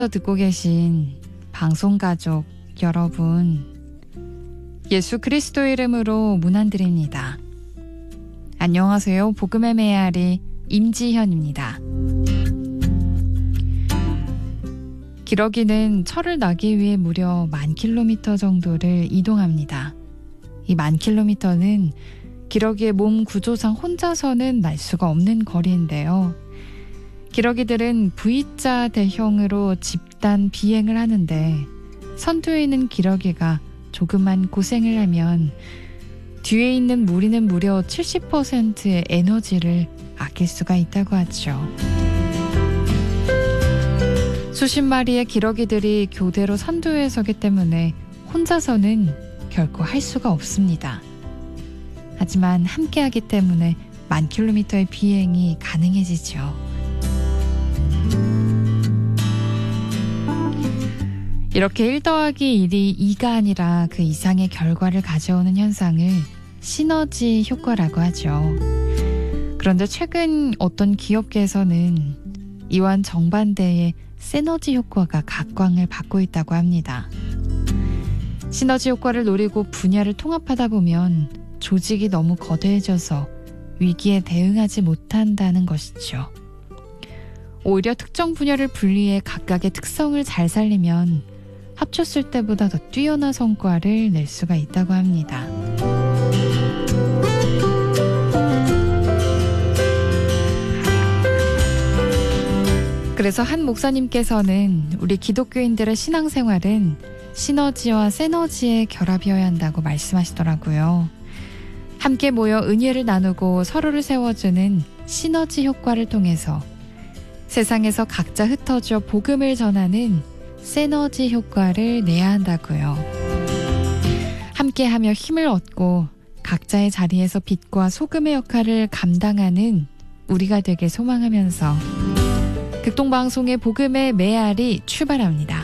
듣고 계신 방송가족 여러분, 예수 그리스도의 이름으로 문안드립니다. 안녕하세요. 복음의 메아리 임지현입니다. 기러기는 철을 나기 위해 무려 10,000km 정도를 이동합니다. 이 10,000km는 기러기의 몸 구조상 혼자서는 날 수가 없는 거리인데요. 기러기들은 V자 대형으로 집단 비행을 하는데, 선두에 있는 기러기가 조금만 고생을 하면 뒤에 있는 무리는 무려 70%의 에너지를 아낄 수가 있다고 하죠. 수십 마리의 기러기들이 교대로 선두에 서기 때문에 혼자서는 결코 할 수가 없습니다. 하지만 함께하기 때문에 10,000km의 비행이 가능해지죠. 이렇게 1 더하기 1이 2가 아니라 그 이상의 결과를 가져오는 현상을 시너지 효과라고 하죠. 그런데 최근 어떤 기업계에서는 이와는 정반대의 시너지 효과가 각광을 받고 있다고 합니다. 시너지 효과를 노리고 분야를 통합하다 보면 조직이 너무 거대해져서 위기에 대응하지 못한다는 것이죠. 오히려 특정 분야를 분리해 각각의 특성을 잘 살리면 합쳤을 때보다 더 뛰어난 성과를 낼 수가 있다고 합니다. 그래서 한 목사님께서는 우리 기독교인들의 신앙생활은 시너지와 세너지의 결합이어야 한다고 말씀하시더라고요. 함께 모여 은혜를 나누고 서로를 세워주는 시너지 효과를 통해서 세상에서 각자 흩어져 복음을 전하는 시너지 효과를 내야 한다고요. 함께하며 힘을 얻고 각자의 자리에서 빛과 소금의 역할을 감당하는 우리가 되길 소망하면서 극동방송의 복음의 메아리 출발합니다.